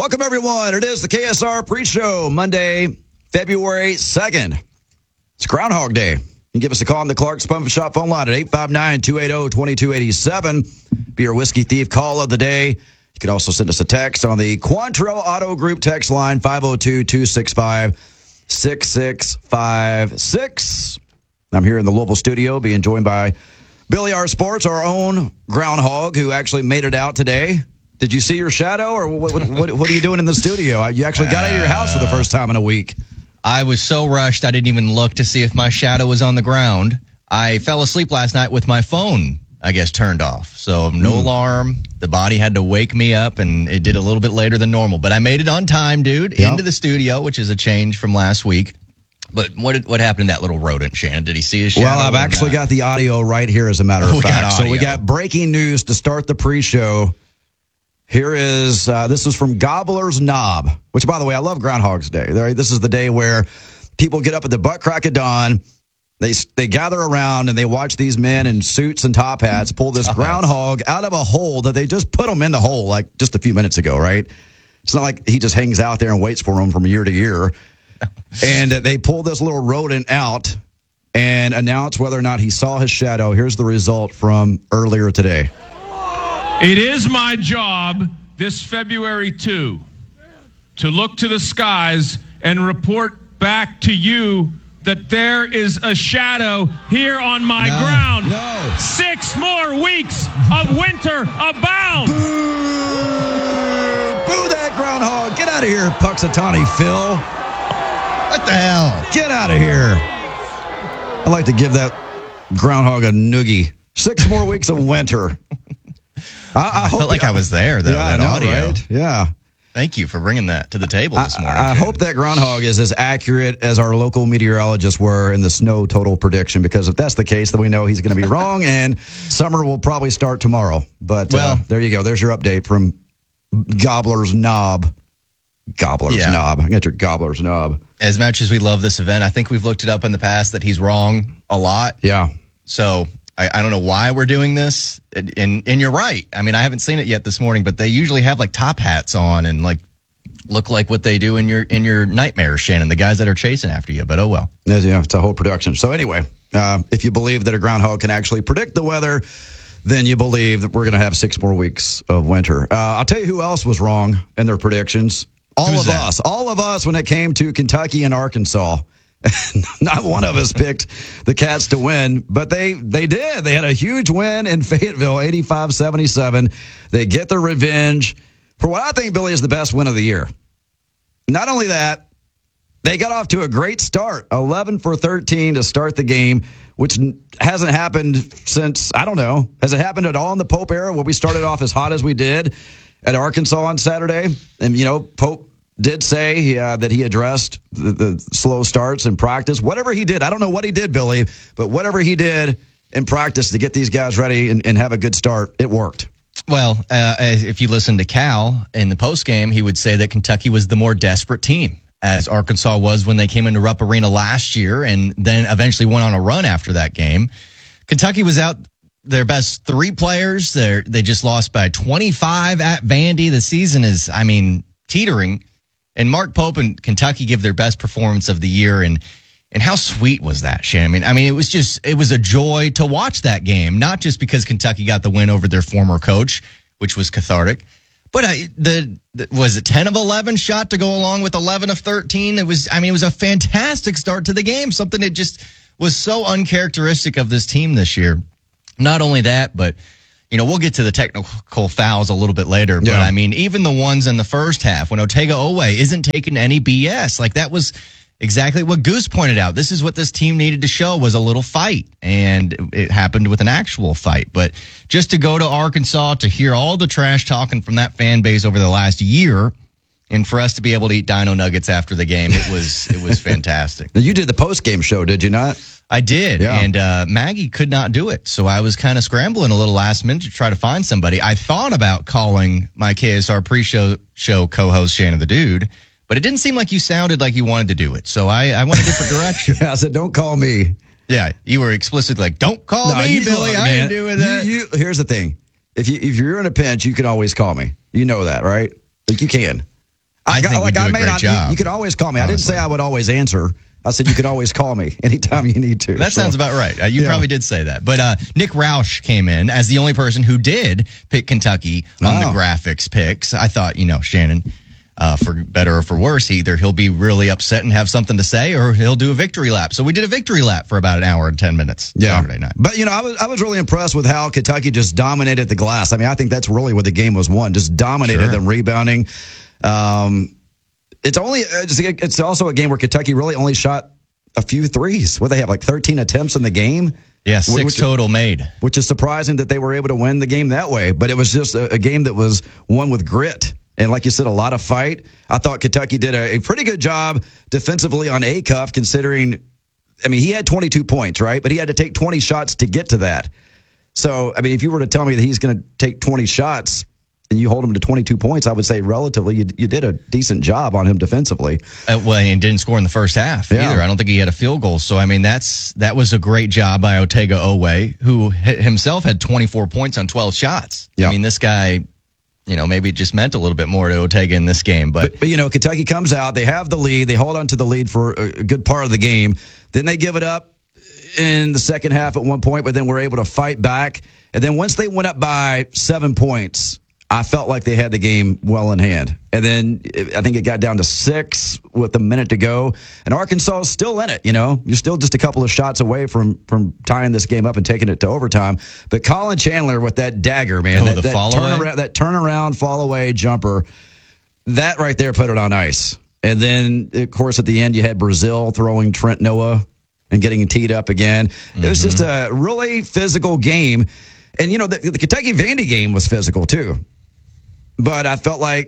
Welcome, everyone. It is the KSR pre-show, Monday, February 2nd. It's Groundhog Day. You can give us a call on the Clark's Pump Shop phone line at 859-280-2287. Be your whiskey thief call of the day. You can also send us a text on the Quantrill Auto Group text line, 502-265-6656. I'm here in the Louisville studio being joined by Billy R. Sports, our own groundhog, who actually made it out today. Did you see your shadow, or what are you doing in the studio? You actually got out of your house for the first time in a week. I was so rushed, I didn't even look to see if my shadow was on the ground. I fell asleep last night with my phone, I guess, turned off. So no alarm. The body had to wake me up, and it did a little bit later than normal. But I made it on time, dude, into the studio, which is a change from last week. But what happened to that little rodent, Shannon? Did he see his shadow? Well, I've actually got the audio right here, as a matter of fact. So we got breaking news to start the pre-show. Here is, this is from Gobbler's Knob, which, by the way, I love Groundhog's Day. This is the day where people get up at the butt crack of dawn. They gather around and they watch these men in suits and top hats pull this groundhog out of a hole that they just put him in the hole like just a few minutes ago, right? It's not like he just hangs out there and waits for them from year to year. And they pull this little rodent out and announce whether or not he saw his shadow. Here's the result from earlier today. It is my job this February 2 to look to the skies and report back to you that there is a shadow here on my ground. No. 6 more weeks of winter abound. Boo that groundhog. Get out of here, Puxatawny Phil. What the hell? Get out of here. I'd like to give that groundhog a noogie. 6 more weeks of winter. I felt like I was there, though, that audio. Right? Yeah. Thank you for bringing that to the table this morning. I hope that groundhog is as accurate as our local meteorologists were in the snow total prediction, because if that's the case, then we know he's going to be wrong, and summer will probably start tomorrow. But there you go. There's your update from Gobbler's Knob. Gobbler's Knob. I got your Gobbler's Knob. As much as we love this event, I think we've looked it up in the past that he's wrong a lot. Yeah. So I don't know why we're doing this. And you're right. I mean, I haven't seen it yet this morning, but they usually have like top hats on and like look like what they do in your nightmares, Shannon, the guys that are chasing after you. But oh well. Yeah, it's a whole production. So anyway, if you believe that a groundhog can actually predict the weather, then you believe that we're going to have 6 more weeks of winter. I'll tell you who else was wrong in their predictions. All of us when it came to Kentucky and Arkansas. Not one of us picked the Cats to win, but they did. They had a huge win in Fayetteville, 85-77. They get their revenge for what I think, Billy, is the best win of the year. Not only that, they got off to a great start, 11 for 13 to start the game, which hasn't happened since, I don't know, has it happened at all in the Pope era where we started off as hot as we did at Arkansas on Saturday? And, Pope did say that he addressed the slow starts in practice. Whatever he did, I don't know what he did, Billy, but whatever he did in practice to get these guys ready and have a good start, it worked. Well, if you listen to Cal in the postgame, he would say that Kentucky was the more desperate team, as Arkansas was when they came into Rupp Arena last year and then eventually went on a run after that game. Kentucky was out their best 3 players. They just lost by 25 at Vandy. The season is, teetering. And Mark Pope and Kentucky give their best performance of the year. And how sweet was that, Shannon? It was a joy to watch that game, not just because Kentucky got the win over their former coach, which was cathartic, but was it 10 of 11 shot to go along with 11 of 13? It was a fantastic start to the game, something that just was so uncharacteristic of this team this year. Not only that, but we'll get to the technical fouls a little bit later, but even the ones in the first half when Otega Owe isn't taking any BS, like that was exactly what Goose pointed out. This is what this team needed to show, was a little fight, and it happened with an actual fight. But just to go to Arkansas, to hear all the trash talking from that fan base over the last year, and for us to be able to eat Dino Nuggets after the game, it was fantastic. Now, you did the post-game show, did you not? I did, and Maggie could not do it, so I was kind of scrambling a little last minute to try to find somebody. I thought about calling my KSR pre-show co-host Shannon the Dude, but it didn't seem like you sounded like you wanted to do it, so I went a different direction. I said, don't call me. Yeah, you were explicitly like, don't call me, Billy. I ain't doing that. Here's the thing. If you're in a pinch, you can always call me. You know that, right? Like, you can. I think we do a great job. You could always call me. I didn't say I would always answer. I said you could always call me anytime you need to. That sounds about right. You probably did say that. But Nick Roush came in as the only person who did pick Kentucky on the graphics picks. I thought, Shannon, for better or for worse, either he'll be really upset and have something to say, or he'll do a victory lap. So we did a victory lap for about an hour and 10 minutes Saturday night. But, I was really impressed with how Kentucky just dominated the glass. I mean, I think that's really what the game was won. Just dominated them rebounding. It's also a game where Kentucky really only shot a few threes. What they have, like 13 attempts in the game? Yeah, 6 total made. Which is surprising that they were able to win the game that way. But it was just a game that was won with grit. And like you said, a lot of fight. I thought Kentucky did a pretty good job defensively on Acuff, considering, he had 22 points, right? But he had to take 20 shots to get to that. So, if you were to tell me that he's going to take 20 shots and you hold him to 22 points, I would say relatively you did a decent job on him defensively. And didn't score in the first half either. I don't think he had a field goal. So, that was a great job by Otega Oweh, who himself had 24 points on 12 shots. Yep. This guy, maybe it just meant a little bit more to Otega in this game. But Kentucky comes out. They have the lead. They hold on to the lead for a good part of the game. Then they give it up in the second half at one point, but then we're able to fight back. And then once they went up by 7 points, I felt like they had the game well in hand. And then I think it got down to 6 with a minute to go. And Arkansas is still in it, You're still just a couple of shots away from tying this game up and taking it to overtime. But Colin Chandler with that dagger, man. That turnaround, fall-away jumper, that right there put it on ice. And then, of course, at the end, you had Brazil throwing Trent Noah and getting teed up again. It was just a really physical game. And, the Kentucky-Vandy game was physical, too. But I felt like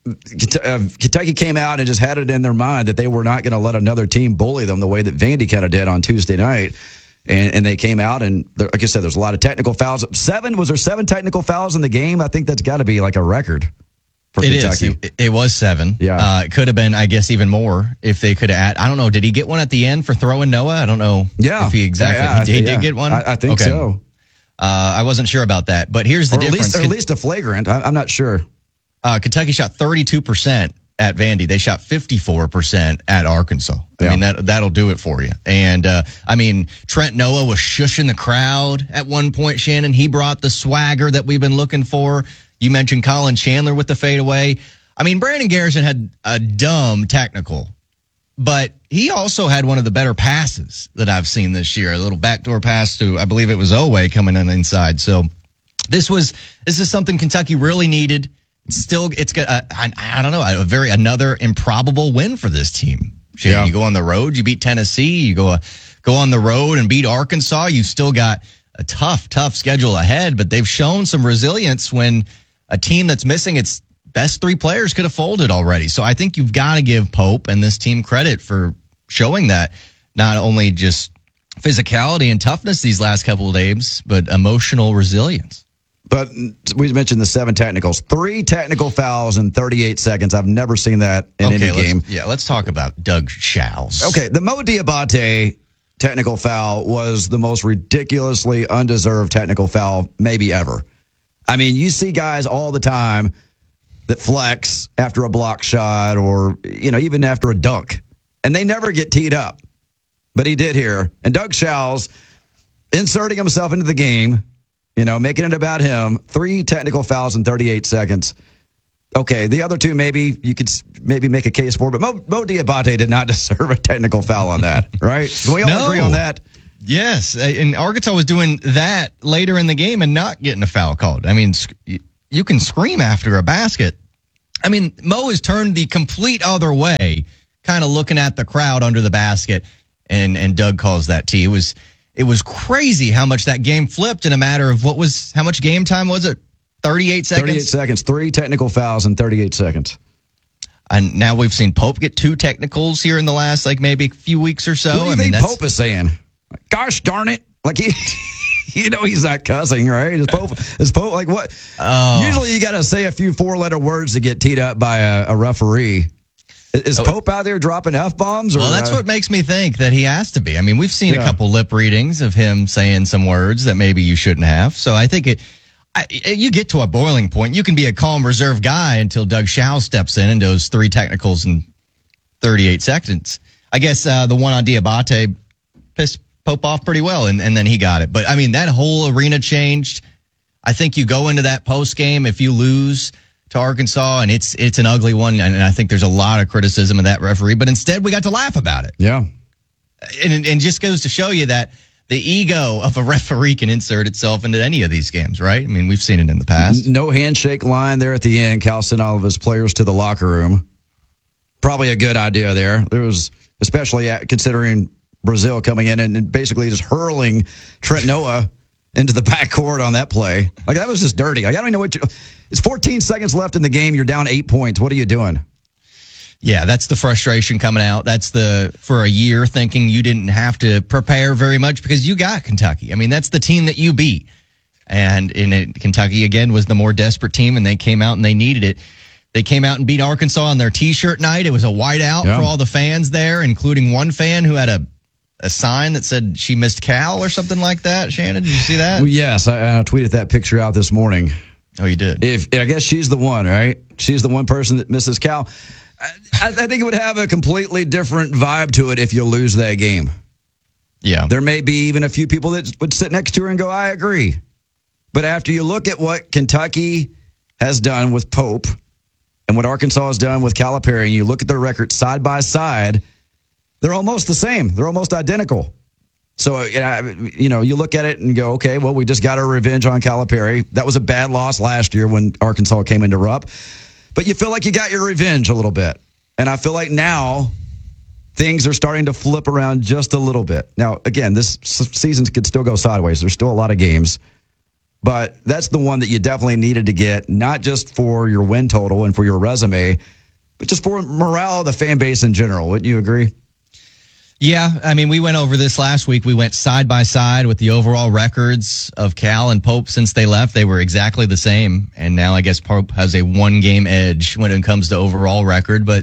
Kentucky came out and just had it in their mind that they were not going to let another team bully them the way that Vandy kind of did on Tuesday night. And they came out, and like I said, there's a lot of technical fouls. Was there 7 technical fouls in the game? I think that's got to be like a record for Kentucky. It was 7. Yeah. It could have been, I guess, even more if they could have. I don't know. Did he get one at the end for throwing Noah? I don't know. Yeah. If he exactly. He did get one? I think so. I wasn't sure about that, but here's the difference. At least a flagrant. I'm not sure. Kentucky shot 32% at Vandy. They shot 54% at Arkansas. That'll do it for you. And, Trent Noah was shushing the crowd at one point, Shannon. He brought the swagger that we've been looking for. You mentioned Colin Chandler with the fadeaway. Brandon Garrison had a dumb technical, but he also had one of the better passes that I've seen this year. A little backdoor pass to, I believe it was Oweh coming in inside. So this is something Kentucky really needed. It's got another improbable win for this team. Yeah. You go on the road, you beat Tennessee, you go on the road and beat Arkansas. You still got a tough schedule ahead, but they've shown some resilience when a team that's missing its best 3 players could have folded already. So I think you've got to give Pope and this team credit for showing that, not only just physicality and toughness these last couple of games, but emotional resilience. But we mentioned the 7 technicals. 3 technical fouls in 38 seconds. I've never seen that in any game. Let's talk about Doug Shows. Okay, the Mo Diabate technical foul was the most ridiculously undeserved technical foul maybe ever. You see guys all the time that flex after a block shot or, even after a dunk, and they never get teed up. But he did here. And Doug Shows inserting himself into the game, making it about him. 3 technical fouls in 38 seconds. Okay, the other 2 maybe you could make a case for, but Mo Diabate did not deserve a technical foul on that, right? Can we all agree on that? Yes, and Arkansas was doing that later in the game and not getting a foul called. You can scream after a basket. Mo has turned the complete other way, kind of looking at the crowd under the basket, and Doug calls that tee. It was crazy how much that game flipped in a matter of how much game time was it? 38 seconds? 38 seconds. 3 technical fouls in 38 seconds. And now we've seen Pope get 2 technicals here in the last, maybe a few weeks or so. What do you think Pope is saying? Gosh darn it. He's not cussing, right? Is Pope like what? Oh. Usually you got to say a few 4-letter words to get teed up by a referee. Is Pope out there dropping F-bombs? Well, that's what makes me think that he has to be. We've seen a couple lip readings of him saying some words that maybe you shouldn't have. So I think You get to a boiling point. You can be a calm, reserved guy until Doug Schau steps in and does 3 technicals in 38 seconds. I guess the one on Diabate pissed Pope off pretty well, and then he got it. But, I mean, that whole arena changed. I think you go into that post game if you lose to Arkansas, and it's an ugly one, and I think there's a lot of criticism of that referee. But instead, we got to laugh about it. Yeah. And just goes to show you that the ego of a referee can insert itself into any of these games, right? I mean, we've seen it in the past. No handshake line there at the end. Cal sent all of his players to the locker room. Probably a good idea there. There was, especially considering Brazil coming in and basically just hurling Trent Noah into the backcourt on that play. Like, that was just dirty. Like, I don't even know what it's 14 seconds left in the game. You're down 8 points. What are you doing? Yeah, that's the frustration coming out. That's for a year thinking you didn't have to prepare very much because you got Kentucky. I mean, that's the team that you beat. And Kentucky, again, was the more desperate team, and they came out and they needed it. They came out and beat Arkansas on their T-shirt night. It was a whiteout for all the fans there, including one fan who had a sign that said she missed Cal or something like that. Shannon, did you see that? Well, yes, I tweeted that picture out this morning. Oh, you did? I guess she's the one, right? She's the one person that misses Cal. I think it would have a completely different vibe to it if you lose that game. Yeah. There may be even a few people that would sit next to her and go, I agree. But after you look at what Kentucky has done with Pope and what Arkansas has done with Calipari, and you look at their records side by side, they're almost the same. They're almost identical. So, you look at it and go, okay, well, we just got our revenge on Calipari. That was a bad loss last year when Arkansas came into Rupp. But you feel like you got your revenge a little bit. And I feel like now things are starting to flip around just a little bit. Now, again, this season could still go sideways. There's still a lot of games. But that's the one that you definitely needed to get, not just for your win total and for your resume, but just for morale of the fan base in general. Wouldn't you agree? Yeah, I mean, we went over this last week. We went side by side with the overall records of Cal and Pope since they left. They were exactly the same. And now I guess Pope has a 1-game edge when it comes to overall record. But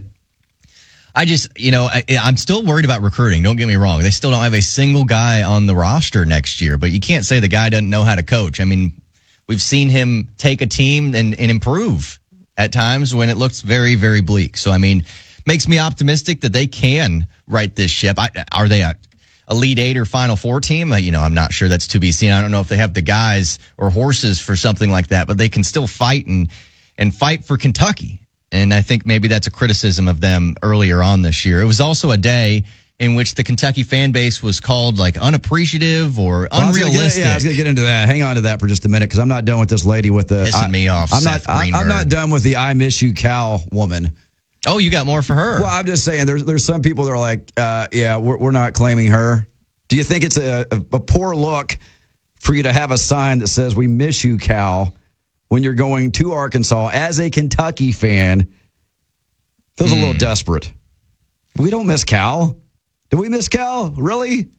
I just, I'm still worried about recruiting. Don't get me wrong. They still don't have a single guy on the roster next year. But you can't say the guy doesn't know how to coach. I mean, we've seen him take a team and improve at times when it looks very, very bleak. So, I mean, makes me optimistic that they can right this ship. Are they a Elite Eight or Final Four team? I'm not sure. That's to be seen. I don't know if they have the guys or horses for something like that, but they can still fight and fight for Kentucky. And I think maybe that's a criticism of them earlier on this year. It was also a day in which the Kentucky fan base was called like unappreciative or unrealistic. I was going to get into that. Hang on to that for just a minute because I'm not done with this lady with the pissing me off. I'm not done with the I miss you Cal woman. Oh, you got more for her. Well, I'm just saying there's some people that are like, we're not claiming her. Do you think it's a poor look for you to have a sign that says we miss you, Cal, when you're going to Arkansas as a Kentucky fan? Feels a little desperate. We don't miss Cal. Do we miss Cal? Really?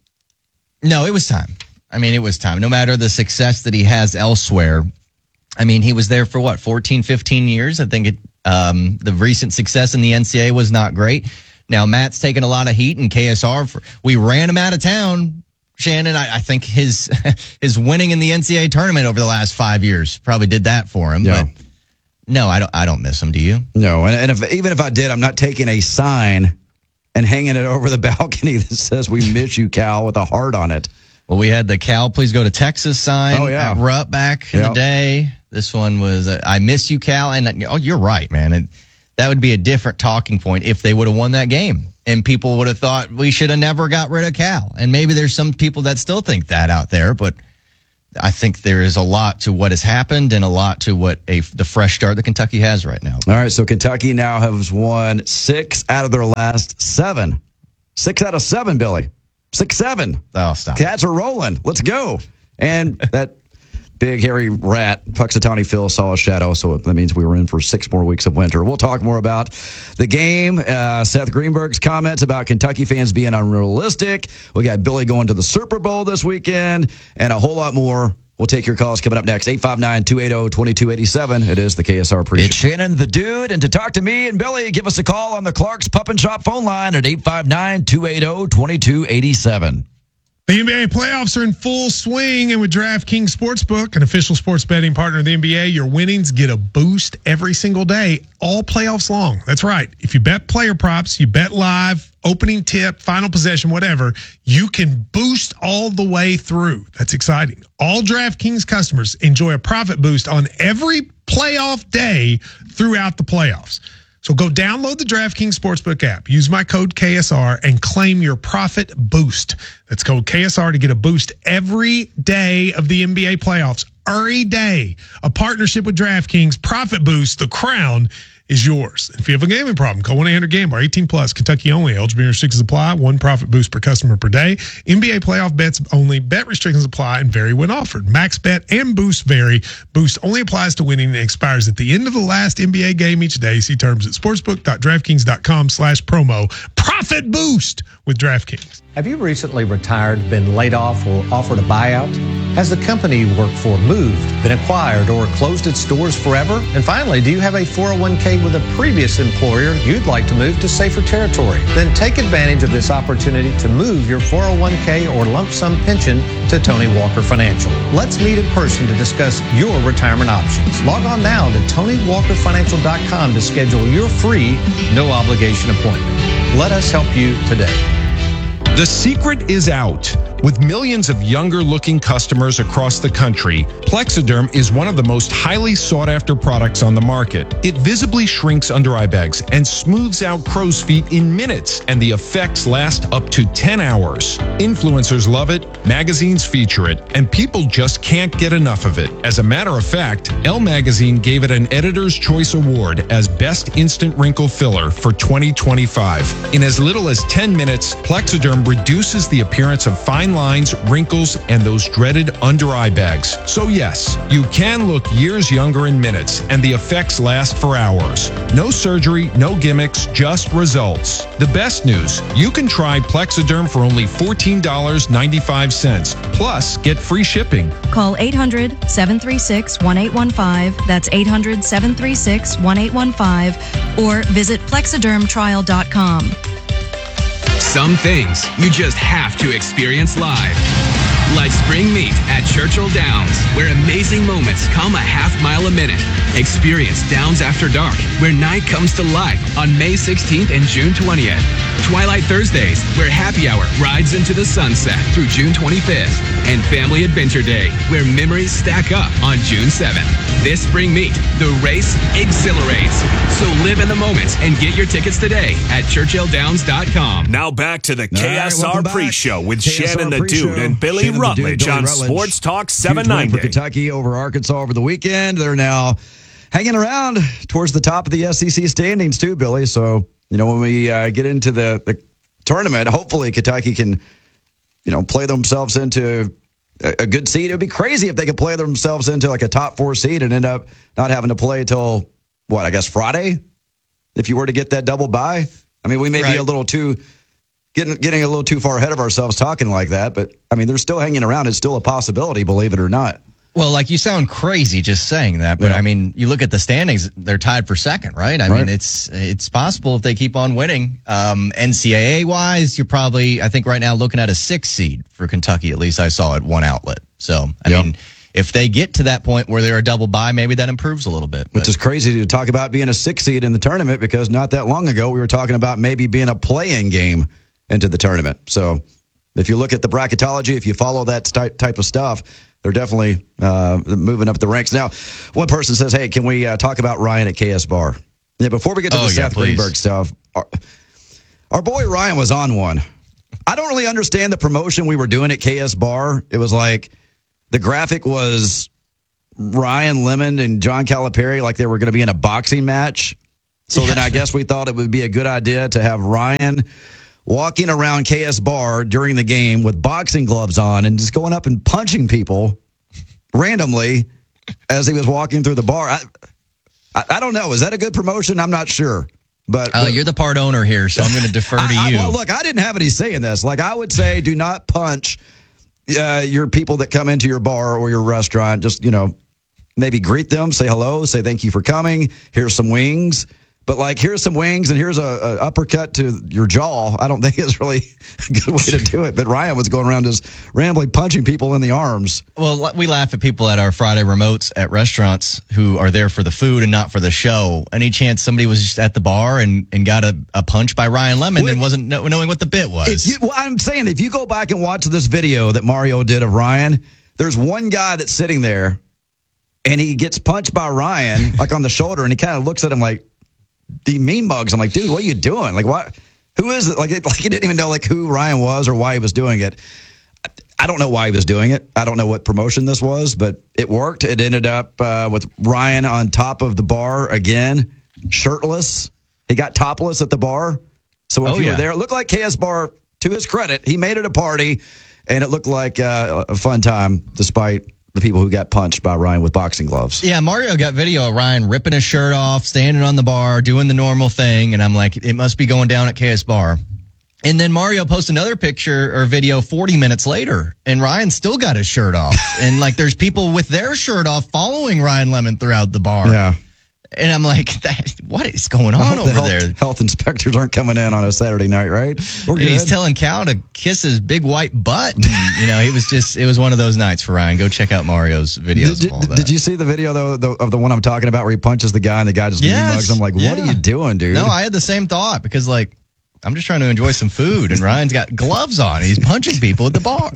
No, it was time. I mean, it was time. No matter the success that he has elsewhere. I mean, he was there for 14, 15 years. I think the recent success in the NCAA was not great. Now, Matt's taken a lot of heat in KSR. We ran him out of town, Shannon. I think his winning in the NCAA tournament over the last 5 years probably did that for him. Yeah. But no, I don't miss him. Do you? No, and even if I did, I'm not taking a sign and hanging it over the balcony that says we miss you, Cal, with a heart on it. Well, we had the Cal, please go to Texas sign at Rupp back in the day. This one was, I miss you, Cal. And you're right, man. That would be a different talking point if they would have won that game. And people would have thought we should have never got rid of Cal. And maybe there's some people that still think that out there. But I think there is a lot to what has happened and a lot to what the fresh start that Kentucky has right now. All right, so Kentucky now has won 6 out of their last 7. 6 out of 7, Billy. 6-7. Oh, stop. Cats are rolling. Let's go. And that big hairy rat, Puxatawny Phil, saw a shadow, so that means we were in for 6 more weeks of winter. We'll talk more about the game. Seth Greenberg's comments about Kentucky fans being unrealistic. We got Billy going to the Super Bowl this weekend, and a whole lot more. We'll take your calls coming up next. 859-280-2287. It is the KSR Pre-Show. It's Shannon the Dude. And to talk to me and Billy, give us a call on the Clark's Pup and Shop phone line at 859-280-2287. The NBA playoffs are in full swing, and with DraftKings Sportsbook, an official sports betting partner of the NBA, your winnings get a boost every single day, all playoffs long. That's right. If you bet player props, you bet live, opening tip, final possession, whatever, you can boost all the way through. That's exciting. All DraftKings customers enjoy a profit boost on every playoff day throughout the playoffs. So go download the DraftKings Sportsbook app, use my code KSR, and claim your profit boost. That's code KSR to get a boost every day of the NBA playoffs. Every day. A partnership with DraftKings, profit boost, the crown is yours. If you have a gambling problem, call 1-800-GAMBLER, 18 plus, Kentucky only. Eligibility restrictions apply. One profit boost per customer per day. NBA playoff bets only. Bet restrictions apply and vary when offered. Max bet and boost vary. Boost only applies to winning and expires at the end of the last NBA game each day. See terms at sportsbook.draftkings.com/promo. Profit boost with DraftKings. Have you recently retired, been laid off, or offered a buyout? Has the company you work for moved, been acquired, or closed its doors forever? And finally, do you have a 401k with a previous employer you'd like to move to safer territory? Then take advantage of this opportunity to move your 401k or lump sum pension to Tony Walker Financial. Let's meet in person to discuss your retirement options. Log on now to TonyWalkerFinancial.com to schedule your free, no obligation appointment. Let us help you today. The secret is out. With millions of younger-looking customers across the country, Plexiderm is one of the most highly sought-after products on the market. It visibly shrinks under eye bags and smooths out crow's feet in minutes, and the effects last up to 10 hours. Influencers love it, magazines feature it, and people just can't get enough of it. As a matter of fact, Elle Magazine gave it an Editor's Choice Award as Best Instant Wrinkle Filler for 2025. In as little as 10 minutes, Plexiderm reduces the appearance of fine lines, wrinkles, and those dreaded under-eye bags. So yes, you can look years younger in minutes, and the effects last for hours. No surgery, no gimmicks, just results. The best news, you can try Plexiderm for only $14.95, plus get free shipping. Call 800-736-1815. That's 800-736-1815. Or visit plexidermtrial.com. Some things you just have to experience live. Like spring meet at Churchill Downs, where amazing moments come a half mile a minute. Experience Downs After Dark, where night comes to life on May 16th and June 20th. Twilight Thursdays, where happy hour rides into the sunset through June 25th. And Family Adventure Day, where memories stack up on June 7th. This spring meet, the race exhilarates. So live in the moment and get your tickets today at ChurchillDowns.com. Now back to the KSR welcome back. pre-show with KSR Shannon the pre-show. Dude and Billy Shannon the Dude, Rutledge Billy on Rutledge. Sports Talk Huge win 790. for Kentucky over Arkansas over the weekend. They're now hanging around towards the top of the SEC standings too, Billy. So, when we get into the tournament, hopefully Kentucky can, play themselves into a good seed. It would be crazy if they could play themselves into like a top 4 seed and end up not having to play till, Friday? If you were to get that double bye? I mean, we may be a little too... Getting a little too far ahead of ourselves talking like that, but I mean, they're still hanging around. It's still a possibility, believe it or not. Well, like you sound crazy just saying that, but I mean, you look at the standings; they're tied for second, right? I mean, it's possible if they keep on winning. NCAA wise, you're probably, I think, right now looking at a 6 seed for Kentucky. At least I saw at one outlet. So, I mean, if they get to that point where they're a double bye, maybe that improves a little bit. Which is crazy to talk about being a 6 seed in the tournament, because not that long ago we were talking about maybe being a play-in game into the tournament. So if you look at the bracketology, if you follow that type of stuff, they're definitely moving up the ranks. Now, one person says, hey, can we talk about Ryan at KS Bar? Yeah, before we get to the Seth Greenberg stuff, our boy Ryan was on one. I don't really understand the promotion we were doing at KS Bar. It was like the graphic was Ryan Lemon and John Calipari like they were going to be in a boxing match. So then I guess we thought it would be a good idea to have Ryan walking around KS Bar during the game with boxing gloves on and just going up and punching people randomly as he was walking through the bar. I don't know. Is that a good promotion? I'm not sure. But you're the part owner here, so I'm going to defer to you. Well, look, I didn't have any say in this. Like, I would say do not punch your people that come into your bar or your restaurant. Just, maybe greet them, say hello, say thank you for coming. Here's some wings. But like, here's some wings and here's a uppercut to your jaw. I don't think it's really a good way to do it. But Ryan was going around just randomly punching people in the arms. Well, we laugh at people at our Friday remotes at restaurants who are there for the food and not for the show. Any chance somebody was just at the bar and got a punch by Ryan Lemon and wasn't knowing what the bit was? I'm saying, if you go back and watch this video that Mario did of Ryan, there's one guy that's sitting there and he gets punched by Ryan like on the shoulder, and he kind of looks at him like, the mean mugs. I'm like, dude, what are you doing? Like, what? Who is it? Like he didn't even know like who Ryan was or why he was doing it. I don't know why he was doing it. I don't know what promotion this was, but it worked. It ended up with Ryan on top of the bar again, shirtless. He got topless at the bar. So if you were there, it looked like KS Bar, to his credit, he made it a party, and it looked like a fun time despite the people who got punched by Ryan with boxing gloves. Yeah, Mario got video of Ryan ripping his shirt off, standing on the bar, doing the normal thing, and I'm like, it must be going down at KS Bar. And then Mario posts another picture or video 40 minutes later, and Ryan still got his shirt off. And like, there's people with their shirt off following Ryan Lemon throughout the bar. Yeah. And I'm like, what is going on over there? Health inspectors aren't coming in on a Saturday night, right? And he's telling Cal to kiss his big white butt. And, it was one of those nights for Ryan. Go check out Mario's videos of all that. Did you see the video, though, of the one I'm talking about where he punches the guy and the guy just mugs? I'm like, what are you doing, dude? No, I had the same thought because, like, I'm just trying to enjoy some food, and Ryan's got gloves on. He's punching people at the bar.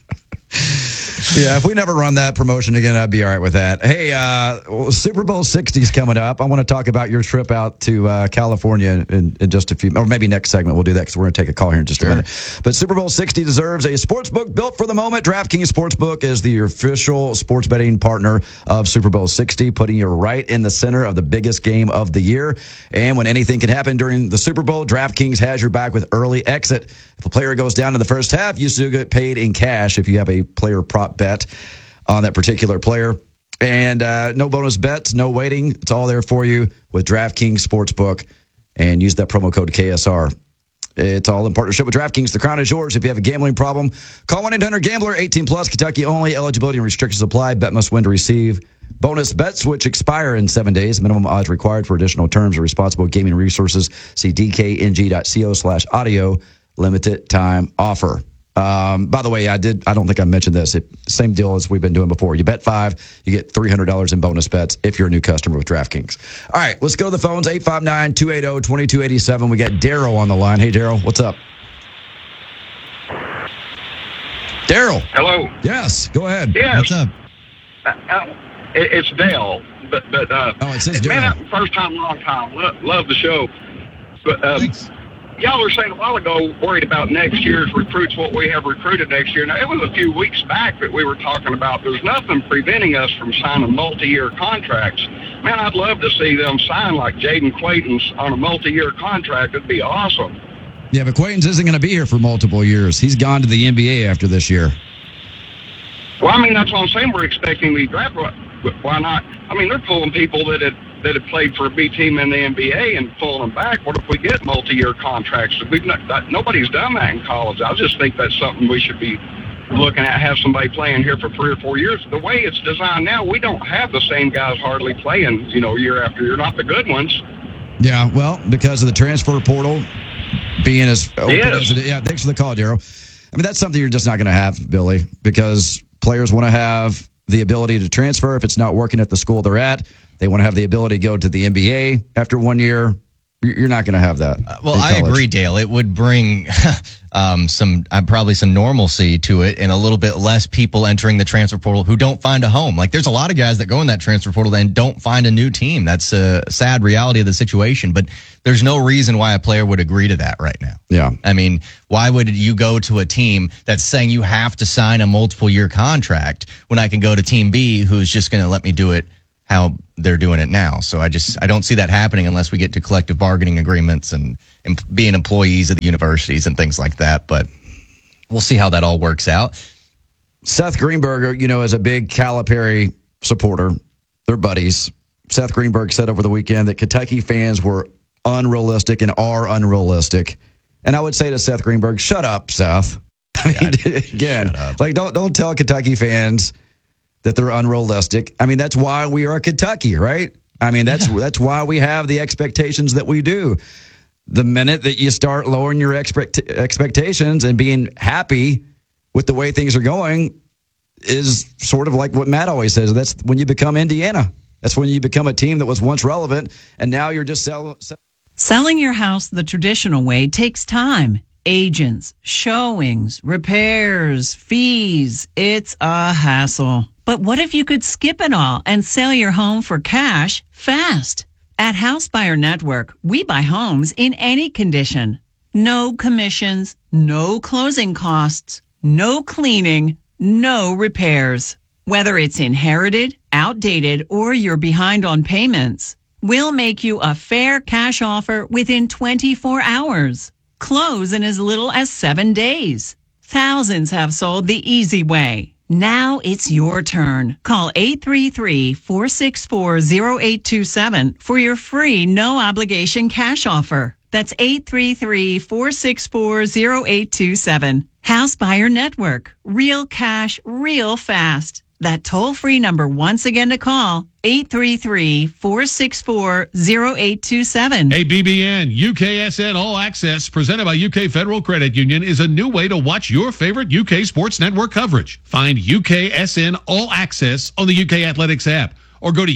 Yeah, if we never run that promotion again, I'd be all right with that. Hey, Super Bowl 60 is coming up. I want to talk about your trip out to California in just a few, or maybe next segment we'll do that because we're going to take a call here in just a minute. But Super Bowl 60 deserves a sportsbook built for the moment. DraftKings Sportsbook is the official sports betting partner of Super Bowl 60, putting you right in the center of the biggest game of the year. And when anything can happen during the Super Bowl, DraftKings has your back with early exit. If a player goes down in the first half, you still get paid in cash if you have a player prop bet on that particular player. And no bonus bets, no waiting. It's all there for you with DraftKings Sportsbook. And use that promo code KSR. It's all in partnership with DraftKings. The crown is yours. If you have a gambling problem, call 1-800-GAMBLER, 18 plus, Kentucky only. Eligibility and restrictions apply. Bet must win to receive. Bonus bets which expire in 7 days. Minimum odds required. For additional terms or responsible gaming resources, see dkng.co/audio. Limited time offer. By the way, I don't think I mentioned this. Same deal as we've been doing before. You bet $5, you get $300 in bonus bets if you're a new customer with DraftKings. All right, let's go to the phones. 859-280-2287. We got Daryl on the line. Hey, Daryl, what's up? Daryl. Hello. Yes, go ahead. Yes. What's up? It's Dale. But it says man, Daryl. first time, long time. Love the show. But Thanks. y'all were saying a while ago, worried about next year's recruits, what we have recruited next year. Now, it was a few weeks back that we were talking about there's nothing preventing us from signing multi-year contracts. Man, I'd love to see them sign like Jaden Quaitons on a multi-year contract. It'd be awesome. Yeah, but Quaitons isn't going to be here for multiple years. He's gone to the NBA after this year. Well, I mean, that's what I'm saying. We're expecting the draft. Why not? I mean, they're pulling people that had played for a B team in the NBA and pulling them back. What if we get multi-year contracts? Nobody's done that in college. I just think that's something we should be looking at, have somebody playing here for 3 or 4 years. The way it's designed now, we don't have the same guys hardly playing, year after year, not the good ones. Yeah, well, because of the transfer portal being as open as it is. Yeah, thanks for the call, Daryl. I mean, that's something you're just not going to have, Billy, because players want to have the ability to transfer if it's not working at the school they're at. They want to have the ability to go to the NBA after 1 year. You're not going to have that. Well, I agree, Dale. It would bring probably some normalcy to it and a little bit less people entering the transfer portal who don't find a home. Like, there's a lot of guys that go in that transfer portal and don't find a new team. That's a sad reality of the situation, but there's no reason why a player would agree to that right now. Yeah. I mean, why would you go to a team that's saying you have to sign a multiple year contract when I can go to team B who's just going to let me do it how they're doing it now? So I don't see that happening unless we get to collective bargaining agreements and being employees of the universities and things like that. But we'll see how that all works out. Seth Greenberg, is a big Calipari supporter. They're buddies. Seth Greenberg said over the weekend that Kentucky fans were unrealistic and are unrealistic. And I would say to Seth Greenberg, shut up, Seth. I mean, again, like don't tell Kentucky fans that they're unrealistic. I mean, that's why we are Kentucky, right? I mean, that's why we have the expectations that we do. The minute that you start lowering your expectations and being happy with the way things are going is sort of like what Matt always says. That's when you become Indiana. That's when you become a team that was once relevant, and now you're just Selling your house the traditional way takes time. Agents, showings, repairs, fees. It's a hassle. But what if you could skip it all and sell your home for cash fast? At House Buyer Network, we buy homes in any condition. No commissions, no closing costs, no cleaning, no repairs. Whether it's inherited, outdated, or you're behind on payments, we'll make you a fair cash offer within 24 hours. Close in as little as 7 days. Thousands have sold the easy way. Now it's your turn. Call 833-464-0827 for your free no-obligation cash offer. That's 833-464-0827. House Buyer Network. Real cash, real fast. That toll-free number once again to call, 833-464-0827. Hey, BBN, UKSN All Access, presented by UK Federal Credit Union, is a new way to watch your favorite UK sports network coverage. Find UKSN All Access on the UK Athletics app, or go to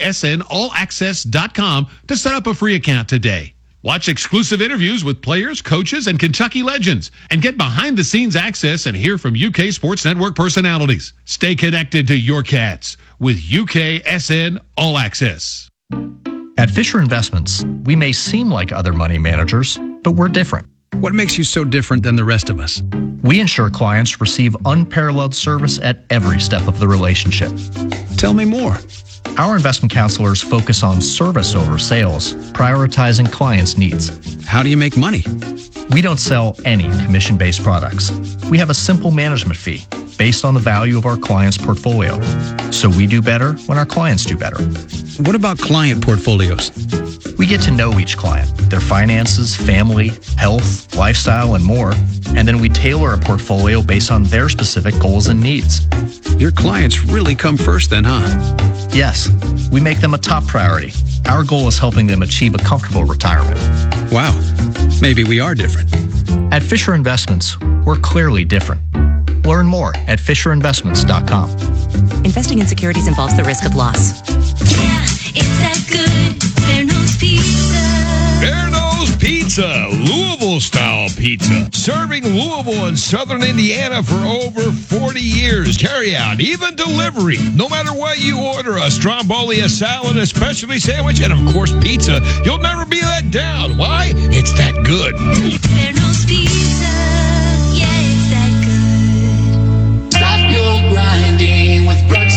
UKSNAllAccess.com to set up a free account today. Watch exclusive interviews with players, coaches, and Kentucky legends, and get behind-the-scenes access and hear from UK Sports Network personalities. Stay connected to your Cats with UKSN All Access. At Fisher Investments, we may seem like other money managers, but we're different. What makes you so different than the rest of us? We ensure clients receive unparalleled service at every step of the relationship. Tell me more. Our investment counselors focus on service over sales, prioritizing clients' needs. How do you make money? We don't sell any commission-based products. We have a simple management fee based on the value of our client's portfolio. So we do better when our clients do better. What about client portfolios? We get to know each client, their finances, family, health, lifestyle, and more. And then we tailor a portfolio based on their specific goals and needs. Your clients really come first then, huh? Yes, we make them a top priority. Our goal is helping them achieve a comfortable retirement. Wow, maybe we are different. At Fisher Investments, we're clearly different. Learn more at FisherInvestments.com. Investing in securities involves the risk of loss. Yeah, it's that good Fairnose Pizza. Fairnose Pizza, Louisville-style pizza. Serving Louisville and Southern Indiana for over 40 years. Carry out, even delivery. No matter what you order, a stromboli, a salad, a specialty sandwich, and of course pizza, you'll never be let down. Why? It's that good. Fairnose Pizza. Yeah, it's that good. Stop your grinding with Brooks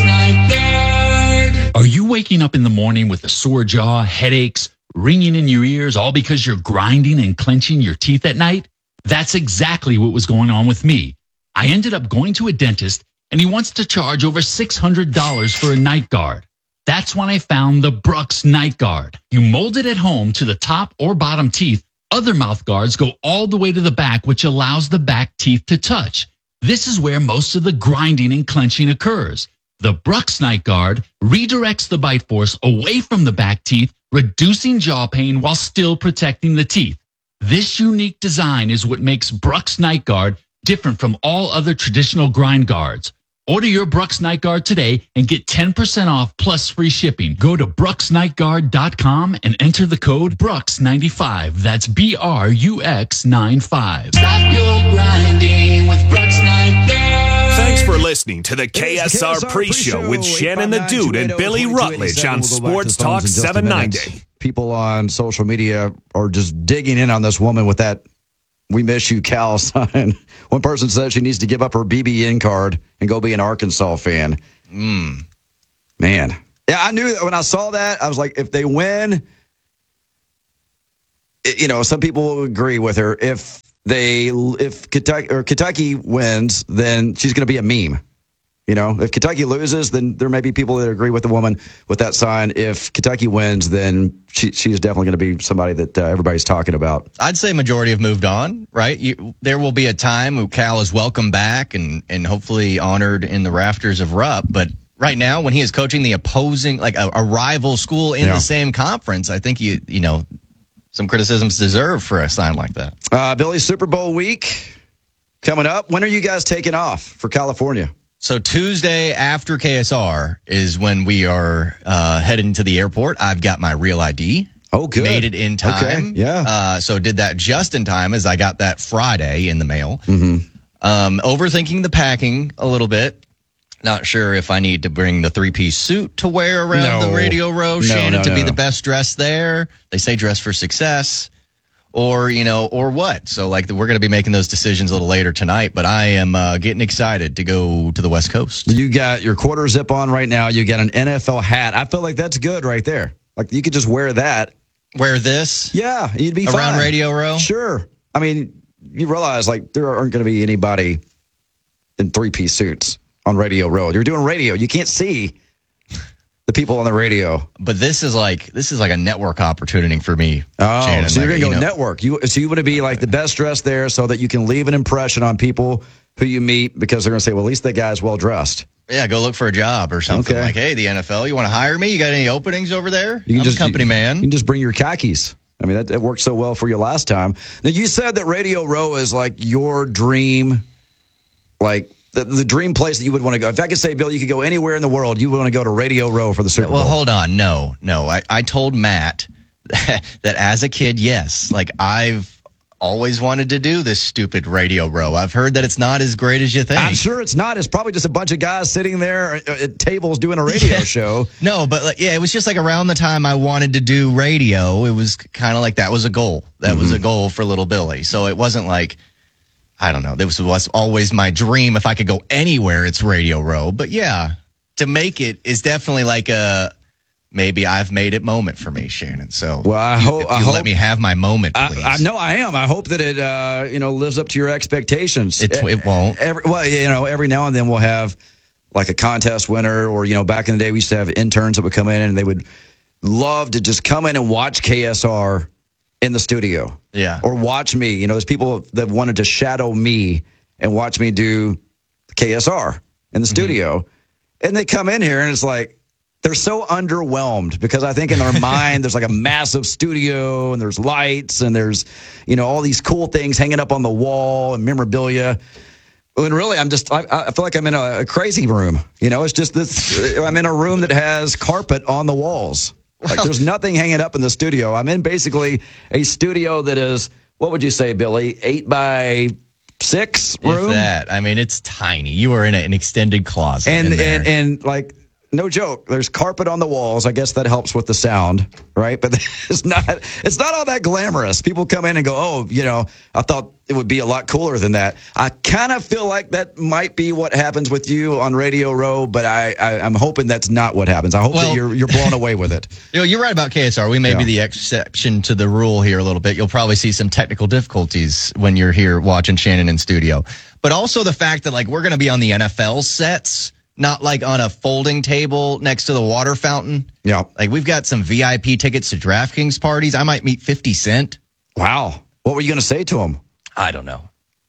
Nygaard. Are you waking up in the morning with a sore jaw, headaches, ringing in your ears, all because you're grinding and clenching your teeth at night? That's exactly what was going on with me. I ended up going to a dentist, and he wants to charge over $600 for a night guard. That's when I found the Brooks Night Guard. You mold it at home to the top or bottom teeth. Other mouth guards go all the way to the back, which allows the back teeth to touch. This is where most of the grinding and clenching occurs. The Brooks Night Guard redirects the bite force away from the back teeth, reducing jaw pain while still protecting the teeth. This unique design is what makes Brooks Night Guard different from all other traditional grind guards. Order your Brooks Night Guard today and get 10% off plus free shipping. Go to brooksnightguard.com and enter the code Brooks95. That's BRUX95. Stop your grinding with Brooks Nygaard. Thanks for listening to the KSR Pre-Show with Shannon the Dude and Billy Rutledge on Sports Talk 790. People on social media are just digging in on this woman with that "We miss you, Cal" sign. One person said she needs to give up her BBN card and go be an Arkansas fan. Man. Yeah, I knew that when I saw that. I was like, if they win, some people will agree with her. If Kentucky wins, then she's going to be a meme. If Kentucky loses, then there may be people that agree with the woman with that sign. If Kentucky wins, then she's definitely going to be somebody that everybody's talking about. I'd say majority have moved on, right? There will be a time when Cal is welcome back and hopefully honored in the rafters of Rupp, but right now, when he is coaching the opposing, like a rival school in the same conference, I think you know, some criticisms deserved for a sign like that. Billy, Super Bowl week coming up. When are you guys taking off for California? So Tuesday after KSR is when we are heading to the airport. I've got my real ID. Oh, good. Made it in time. Okay, yeah. So did that just in time as I got that Friday in the mail. Mm-hmm. Overthinking the packing a little bit. Not sure if I need to bring the 3-piece suit to wear around the Radio Row. Shannon to be the best dressed there. They say dress for success. Or, you know, or what? So, like, we're going to be making those decisions a little later tonight, but I am getting excited to go to the West Coast. You got your quarter zip on right now. You got an NFL hat. I feel like that's good right there. Like, you could just wear that. Wear this? Yeah, you'd be around fine. Radio Row? Sure. I mean, you realize, like, there aren't going to be anybody in 3-piece suits on Radio Row. You're doing radio. You can't see the people on the radio. But this is like a network opportunity for me. Oh, Shannon. so you're going to go network. So you want to be like the best dressed there so that you can leave an impression on people who you meet because they're going to say, well, at least that guy's well dressed. Yeah, go look for a job or something. Like, hey, the NFL, you want to hire me? You got any openings over there? I'm a company man. You can just bring your khakis. I mean, that worked so well for you last time. Now, you said that Radio Row is like your dream, like the dream place that you would want to go. If I could say, Bill, you could go anywhere in the world, you would want to go to Radio Row for the Super Bowl. Well, hold on. No. I told Matt that as a kid, yes, like I've always wanted to do this stupid Radio Row. I've heard that it's not as great as you think. I'm sure it's not. It's probably just a bunch of guys sitting there at tables doing a radio show. No, but it was just like around the time I wanted to do radio. It was kind of like that was a goal. That was a goal for little Billy. So it wasn't like, I don't know. This was always my dream. If I could go anywhere, it's Radio Row. But yeah, to make it is definitely like a maybe I've made it moment for me, Shannon. So well, I hope let me have my moment, please. I know I am. I hope that it lives up to your expectations. It won't. Every now and then we'll have like a contest winner, or back in the day we used to have interns that would come in and they would love to just come in and watch KSR in the studio. Yeah. Or watch me. There's people that wanted to shadow me and watch me do KSR in the studio. And they come in here and it's like, they're so underwhelmed because I think in their mind, there's like a massive studio and there's lights and there's, all these cool things hanging up on the wall and memorabilia. And really, I feel like I'm in a crazy room. It's just this, I'm in a room that has carpet on the walls. Like there's nothing hanging up in the studio. I'm in basically a studio that is, what would you say, Billy, 8 by 6 room? If that. I mean, it's tiny. You are in an extended closet. And like, no joke, there's carpet on the walls. I guess that helps with the sound, right? But it's not all that glamorous. People come in and go, oh, I thought it would be a lot cooler than that. I kind of feel like that might be what happens with you on Radio Row, but I'm hoping that's not what happens. I hope that you're blown away with it. You're right about KSR. We may be the exception to the rule here a little bit. You'll probably see some technical difficulties when you're here watching Shannon in studio. But also the fact that we're going to be on the NFL sets, not like on a folding table next to the water fountain. Yeah. Like we've got some VIP tickets to DraftKings parties. I might meet 50 Cent. Wow. What were you going to say to him? I don't know.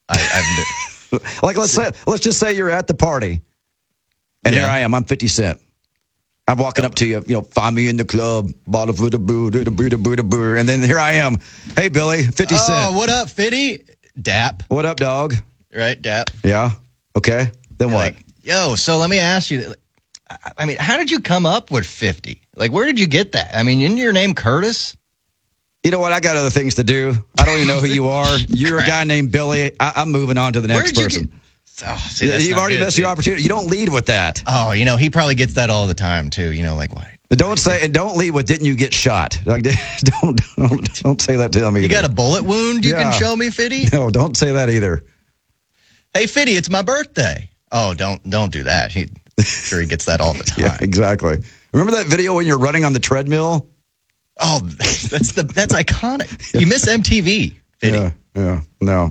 Let's just say you're at the party and here I am. I'm 50 Cent. I'm walking up to you, find me in the club, bottle of boo, and then here I am. Hey, Billy, 50 Cent. Oh, what up, Fitty? Dap. What up, dog? Right, Dap. Yeah. Okay. Then what? Yo, so let me ask you, I mean, how did you come up with 50? Like, where did you get that? I mean, isn't your name Curtis? You know what? I got other things to do. I don't even know who you are. You're a guy named Billy. I'm moving on to the next person. You've already missed your opportunity. You don't lead with that. Oh, he probably gets that all the time too. Like what? Don't lead with didn't you get shot? Like, don't say that to me. You got a bullet wound you can show me, Fitty? No, don't say that either. Hey, Fitty, it's my birthday. Oh, don't do that. Sure he gets that all the time. Yeah, exactly. Remember that video when you're running on the treadmill? Oh, that's iconic. You miss MTV, Fitty. Yeah, no.